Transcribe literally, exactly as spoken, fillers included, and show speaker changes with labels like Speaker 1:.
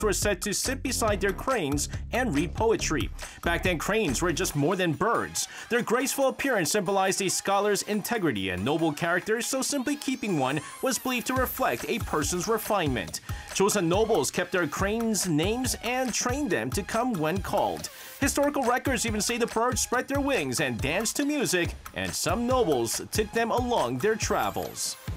Speaker 1: were said to sit beside their cranes and read poetry. Back then, cranes were just more than birds. Their graceful appearance symbolized a scholar's integrity and noble character, so simply keeping one was believed to reflect a person's refinement. Joseon nobles kept their cranes' names and trained them to come when called. Historical records even say the birds spread their wings and danced to music, and some nobles took them along their travels.